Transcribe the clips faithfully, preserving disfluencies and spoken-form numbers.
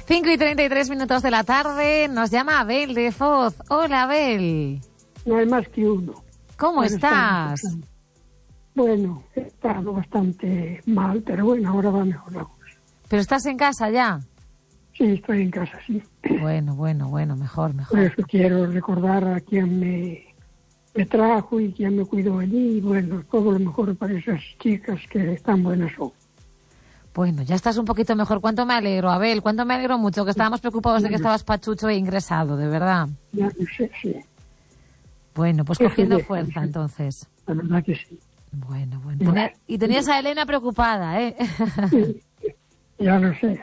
cinco y treinta y tres minutos de la tarde, nos llama Abel de Foz. Hola, Abel. No hay más que uno. ¿Cómo pero estás? Bueno, he estado bastante mal, pero bueno, ahora va mejor la cosa. ¿Pero estás en casa ya? Sí, estoy en casa, sí. Bueno, bueno, bueno, mejor, mejor. Por eso quiero recordar a quien me, me trajo y quien me cuidó allí. Y bueno, todo lo mejor para esas chicas que tan buenas son. Bueno, ya estás un poquito mejor. ¿Cuánto me alegro, Abel? ¿Cuánto me alegro mucho? Que estábamos preocupados de que estabas pachucho e ingresado, de verdad. Ya lo sé, sí. Bueno, pues cogiendo fuerza, entonces. La verdad que sí. Bueno, bueno. Tenía, y tenías a Elena preocupada, ¿eh? Sí, ya lo sé.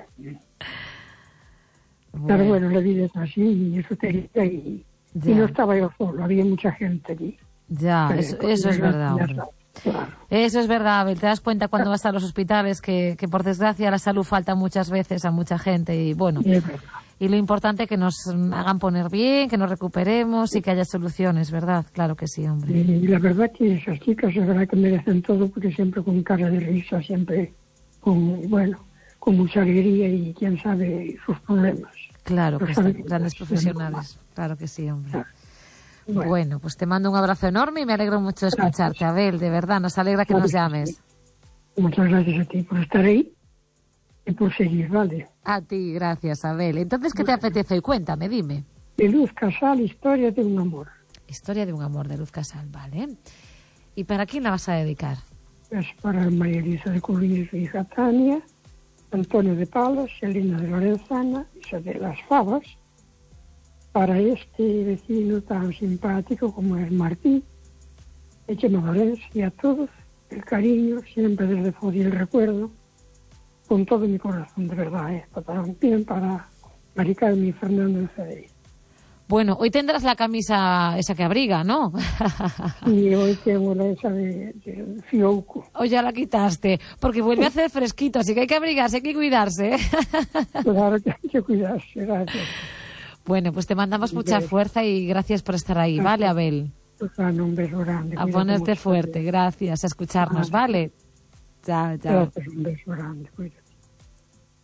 Bueno. Pero bueno, la vida es así y eso te dice y, y no estaba yo solo, había mucha gente allí. Ya, Pero, eso, eso es verdad, hombre. Claro. Eso es verdad, Abel. Te das cuenta cuando vas a los hospitales que, que por desgracia la salud falta muchas veces a mucha gente y bueno, sí, es verdad. Y lo importante es que nos hagan poner bien, que nos recuperemos y que haya soluciones, ¿verdad? Claro que sí, hombre. Y la verdad que esas chicas es verdad que merecen todo porque siempre con cara de risa, siempre con, bueno, con mucha alegría y quién sabe sus problemas. Claro que sí, grandes profesionales, claro que sí, hombre. Claro. Bueno. bueno, pues te mando un abrazo enorme y me alegro mucho de escucharte, gracias. Abel, de verdad, nos alegra que claro nos llames. Sí. Muchas gracias a ti por estar ahí y por seguir, ¿vale? A ti, gracias, Abel. Entonces, ¿qué te apetece hoy? Cuéntame, dime. De Luz Casal, Historia de un amor. Historia de un amor, de Luz Casal, vale. ¿Y para quién la vas a dedicar? Es para María Elisa de Curillo, su hija Tania, Antonio de Palas, Elena de Lorenzana, Isabel Las Favas, para este vecino tan simpático como es Martín, Echema Valencia y a todos, el cariño, siempre desde Foz y el recuerdo, con todo mi corazón, de verdad, ¿eh? Para bien, para Mari Carmen y Fernando de Cedey. Bueno, hoy tendrás la camisa esa que abriga, ¿no? Y hoy tengo la esa de, de Fiouco. Hoy ya la quitaste, porque vuelve a hacer fresquito, así que hay que abrigarse, hay que cuidarse. Claro que hay que cuidarse, gracias. Bueno, pues te mandamos mucha fuerza y gracias por estar ahí, ¿vale, Abel? Un beso grande. A ponerte fuerte, gracias, a escucharnos, ¿vale? Chao, chao. Gracias, un beso grande, cuídate.